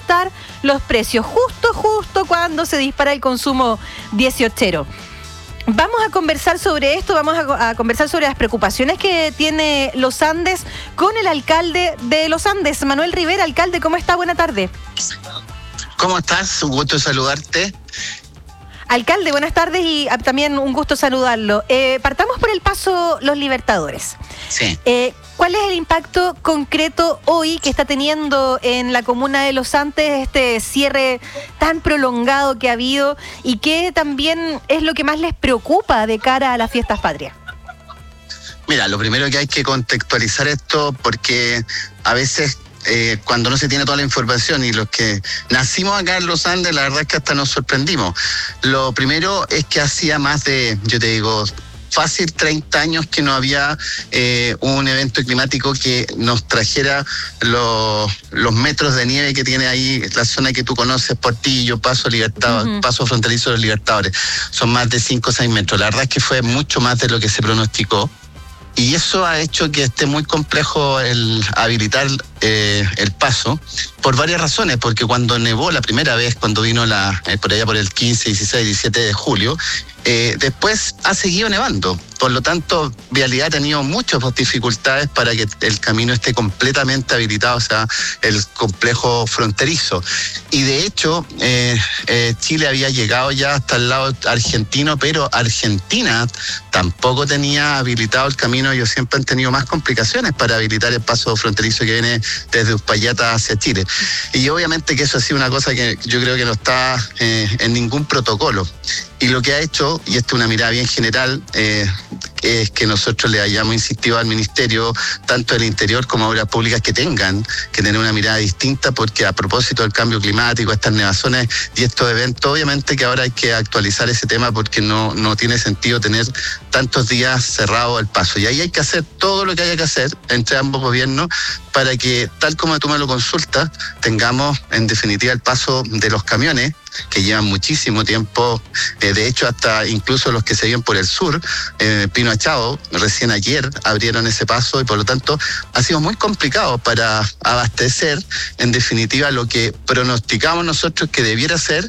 ajustar los precios justo cuando se dispara el consumo dieciochero. Vamos a conversar sobre esto, vamos a conversar sobre las preocupaciones que tiene Los Andes con el alcalde de Los Andes, Manuel Rivera. Alcalde, ¿cómo está? Buena tarde. ¿Cómo estás? Un gusto saludarte. Alcalde, buenas tardes y también un gusto saludarlo. Partamos por el paso Los Libertadores. Sí. ¿Cuál es el impacto concreto hoy que está teniendo en la comuna de Los Andes este cierre tan prolongado que ha habido y qué también es lo que más les preocupa de cara a las fiestas patrias? Mira, lo primero que hay que contextualizar esto porque a veces cuando no se tiene toda la información y los que nacimos acá en Los Andes, la verdad es que hasta nos sorprendimos. Lo primero es que hacía más de, yo te digo, fácil 30 años que no había un evento climático que nos trajera los metros de nieve que tiene ahí la zona que tú conoces, Portillo, Paso Libertador, Paso Fronterizo de los Libertadores. Son más de 5 o 6 metros. La verdad es que fue mucho más de lo que se pronosticó. Y eso ha hecho que esté muy complejo el habilitar el paso por varias razones, porque cuando nevó la primera vez, cuando vino por allá por el 15, 16, 17 de julio, después ha seguido nevando. Por lo tanto, Vialidad ha tenido muchas dificultades para que el camino esté completamente habilitado, o sea, el complejo fronterizo. Y de hecho, Chile había llegado ya hasta el lado argentino, pero Argentina tampoco tenía habilitado el camino. Ellos siempre han tenido más complicaciones para habilitar el paso fronterizo que viene desde Uspallata hacia Chile. Y obviamente que eso ha sido una cosa que yo creo que no está en ningún protocolo. Y lo que ha hecho, y esta es una mirada bien general, es que nosotros le hayamos insistido al Ministerio, tanto del Interior como Obras Públicas, que tengan que tener una mirada distinta, porque a propósito del cambio climático, estas nevazones y estos eventos, obviamente que ahora hay que actualizar ese tema porque no tiene sentido tener tantos días cerrado el paso. Y ahí hay que hacer todo lo que haya que hacer entre ambos gobiernos para que, tal como tú me lo consultas, tengamos en definitiva el paso de los camiones, que llevan muchísimo tiempo, de hecho hasta incluso los que se vienen por el sur, Pino Achado, recién ayer abrieron ese paso y por lo tanto ha sido muy complicado para abastecer en definitiva lo que pronosticamos nosotros que debiera ser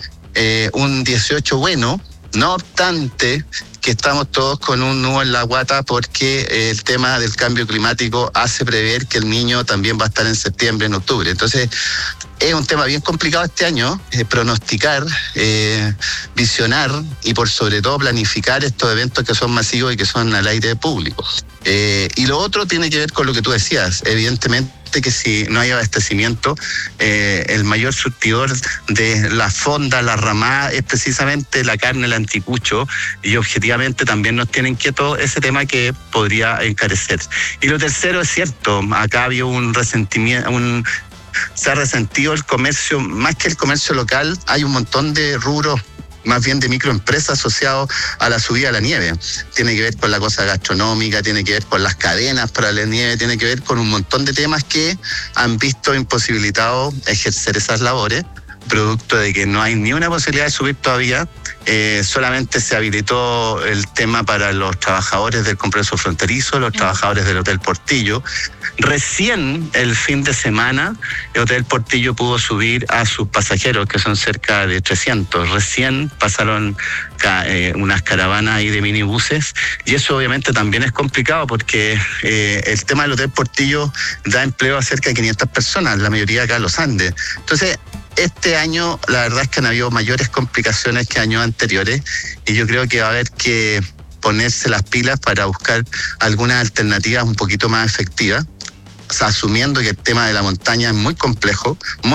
un 18 bueno. No obstante que estamos todos con un nudo en la guata porque el tema del cambio climático hace prever que el niño también va a estar en septiembre, en octubre. Entonces, es un tema bien complicado este año, pronosticar, visionar y por sobre todo planificar estos eventos que son masivos y que son al aire público. Y lo otro tiene que ver con lo que tú decías, evidentemente que si no hay abastecimiento, el mayor surtidor de la fonda, la ramada, es precisamente la carne, el anticucho, y objetivamente también nos tiene inquieto ese tema que podría encarecer. Y lo tercero es cierto, acá había un resentimiento, se ha resentido el comercio, más que el comercio local, hay un montón de rubros, más bien de microempresas asociados a la subida de la nieve. Tiene que ver con la cosa gastronómica, tiene que ver con las cadenas para la nieve, tiene que ver con un montón de temas que han visto imposibilitado ejercer esas labores, producto de que no hay ni una posibilidad de subir todavía. Solamente se habilitó el tema para los trabajadores del complejo fronterizo, los trabajadores del Hotel Portillo. Recién el fin de semana el Hotel Portillo pudo subir a sus pasajeros, que son cerca de 300. Recién pasaron unas caravanas ahí de minibuses y eso obviamente también es complicado porque el tema del Hotel Portillo da empleo a cerca de 500 personas, la mayoría acá en Los Andes. Entonces, este año la verdad es que han habido mayores complicaciones que años anteriores y yo creo que va a haber que ponerse las pilas para buscar algunas alternativas un poquito más efectivas. O sea, asumiendo que el tema de la montaña es muy complejo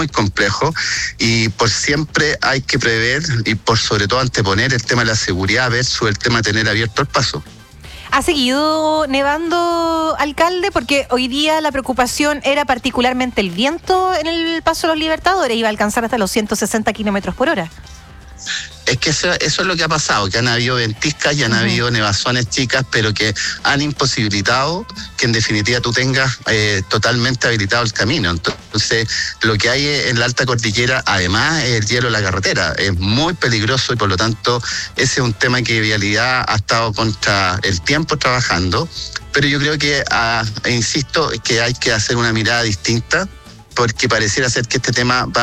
y por siempre hay que prever y por sobre todo anteponer el tema de la seguridad versus el tema de tener abierto el paso. ¿Ha seguido nevando, alcalde? Porque hoy día la preocupación era particularmente el viento en el Paso de los Libertadores, iba a alcanzar hasta los 160 kilómetros por hora. Es que eso es lo que ha pasado, que han habido ventiscas y han habido nevazones chicas, pero que han imposibilitado que en definitiva tú tengas totalmente habilitado el camino. Entonces, lo que hay en la alta cordillera, además, es el hielo de la carretera. Es muy peligroso y por lo tanto, ese es un tema que Vialidad ha estado contra el tiempo trabajando. Pero yo creo que, insisto, que hay que hacer una mirada distinta, porque pareciera ser que este tema va